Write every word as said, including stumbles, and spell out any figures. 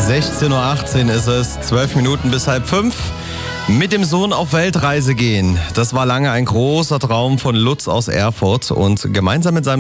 sechzehn Uhr achtzehn ist es, zwölf Minuten bis halb fünf. Mit dem Sohn auf Weltreise gehen. Das war lange ein großer Traum von Lutz aus Erfurt und gemeinsam mit seinem